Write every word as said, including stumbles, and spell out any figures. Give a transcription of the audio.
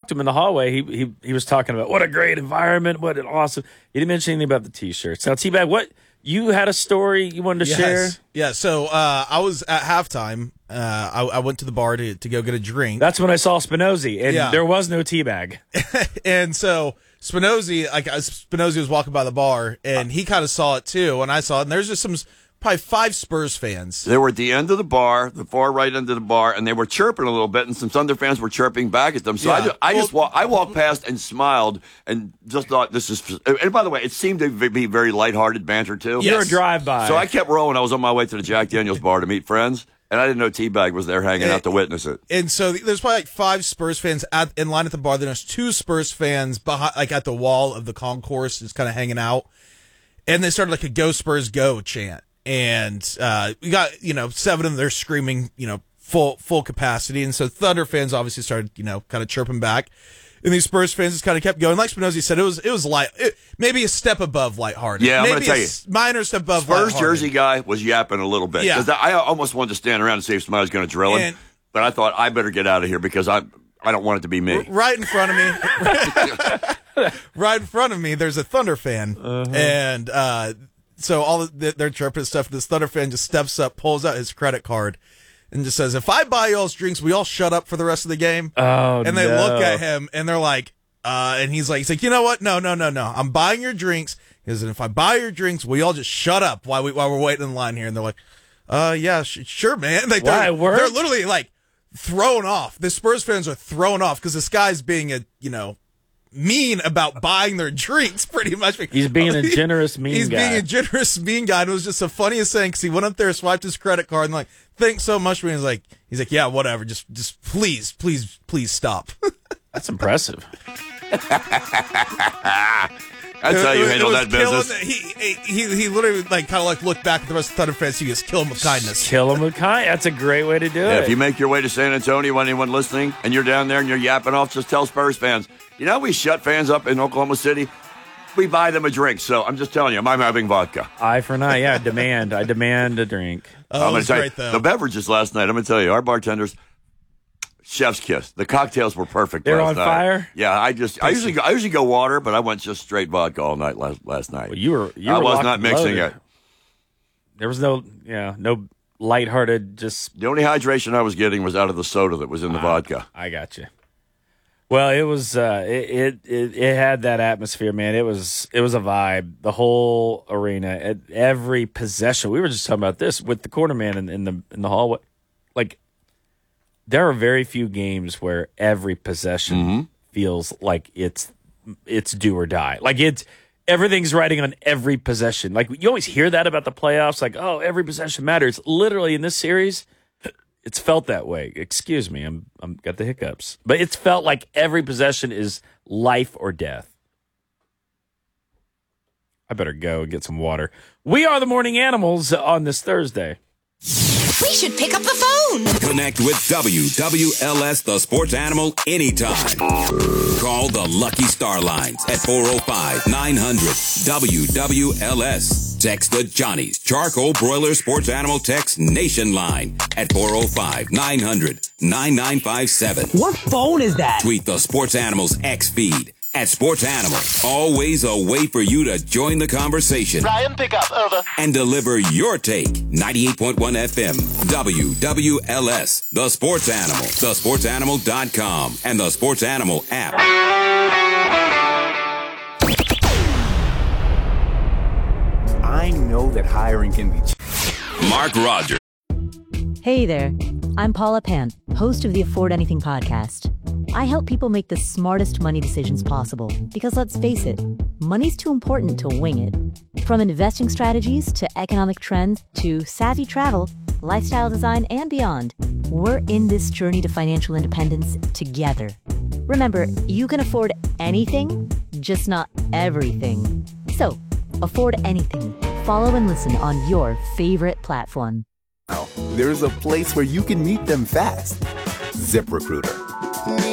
to him in the hallway, he he he was talking about what a great environment, what an awesome. He didn't mention anything about the T-shirts. Now, T-Bag, what you had a story you wanted to yes. share? Yeah. So uh, I was at halftime. Uh, I, I went to the bar to to go get a drink. That's when I saw Spinozzi, and yeah. there was no T-Bag. And so Spinozzi, like Spinozzi was walking by the bar, and he kind of saw it too, and I saw it. And there's just some. Probably five Spurs fans. They were at the end of the bar, the far right end of the bar, and they were chirping a little bit, and some Thunder fans were chirping back at them. So yeah. I just, I, well, just wa- I walked past and smiled and just thought this is. And by the way, it seemed to be very lighthearted banter too. Yes. You're a drive-by. So I kept rolling. I was on my way to the Jack Daniels bar to meet friends, and I didn't know T-Bag was there hanging and, out to witness it. And so there's probably like five Spurs fans at, in line at the bar. Then there's two Spurs fans behind, like at the wall of the concourse, just kind of hanging out. And they started like a "Go Spurs Go" chant. And uh, we got, you know, seven of them, they're screaming, you know, full full capacity. And so Thunder fans obviously started, you know, kind of chirping back. And these Spurs fans just kind of kept going. Like Spinozzi said, it was it was light, it, maybe a step above lighthearted. Yeah, I'm maybe going to tell a you. minor step above Spurs lighthearted. jersey guy was yapping a little bit. Yeah. Because I almost wanted to stand around and see if somebody was going to drill him. And, but I thought, I better get out of here because I I don't want it to be me. Right in front of me. Right in front of me, there's a Thunder fan. Uh-huh. And, uh, So all the, they're chirping stuff. This Thunder fan just steps up, pulls out his credit card, and just says, "If I buy y'all's drinks, we all shut up for the rest of the game." Oh, and they no. look at him, and they're like, uh, and he's like, he's like, you know what? No, no, no, no. I'm buying your drinks. He says, if I buy your drinks, we all just shut up while we while we're waiting in line here. And they're like, uh, yeah, sh- sure, man. Like, Why, they're, it worked? they're literally like thrown off. The Spurs fans are thrown off because this guy's being a, you know, mean about buying their drinks, pretty much. He's being a generous, mean He's guy. being a generous, mean guy. And it was just the funniest thing because he went up there, swiped his credit card, and like, thanks so much. And he's like, he's like, yeah, whatever. Just, just please, please, please stop. That's impressive. That's how you handle that business. The, he, he, he literally like kind of like looked back at the rest of the Thunder fans. He just kill him with kindness. Kill him with kindness. That's a great way to do Yeah, it. if you make your way to San Antonio, anyone listening, and you're down there and you're yapping off, just tell Spurs fans, you know, we shut fans up in Oklahoma City. We buy them a drink. So I'm just telling you, I'm having vodka. Eye for an eye. Yeah, demand. I demand a drink. Oh, I'm it was tell great, you, though. the beverages last night, I'm going to tell you, our bartenders, chef's kiss. The cocktails were perfect. They're last on night. fire? Yeah, I just, I usually, go, I usually go water, but I went just straight vodka all night last last night. Well, you were, you I were was locked not and mixing loaded. it. There was no, yeah, no lighthearted, just. The only hydration I was getting was out of the soda that was in the Ah, vodka. I got you. Well, it was, uh, it, it, it, it had that atmosphere, man. It was, it was a vibe. The whole arena, at every possession. We were just talking about this with the cornerman in, in the in the hallway. Like, there are very few games where every possession Mm-hmm. feels like it's it's do or die. Like it's everything's riding on every possession. Like you always hear that about the playoffs. Like, oh, every possession matters. Literally in this series, it's felt that way. Excuse me, I'm I'm got the hiccups. But it's felt like every possession is life or death. I better go and get some water. We are the Morning Animals on this Thursday. We should pick up the phone. Connect with W W L S, the sports animal, anytime. Call the Lucky Star Lines at four oh five, nine hundred, W W L S. Text the Johnny's Charcoal Broiler Sports Animal Text Nation line at four oh five, nine hundred, nine nine five seven. What phone is that? Tweet the Sports Animals X feed at Sports Animal. Always a way for you to join the conversation. Ryan, pick up, over. And deliver your take. ninety-eight point one F M, W W L S, The Sports Animal, the sports animal dot com, and the Sports Animal app. I know that hiring can be... Mark Rogers. Hey there, I'm Paula Pant, host of the Afford Anything podcast. I help people make the smartest money decisions possible because let's face it, money's too important to wing it. From investing strategies to economic trends to savvy travel, lifestyle design, and beyond, we're in this journey to financial independence together. Remember, you can afford anything, just not everything. So, afford anything. Follow and listen on your favorite platform. There's a place where you can meet them fast. ZipRecruiter.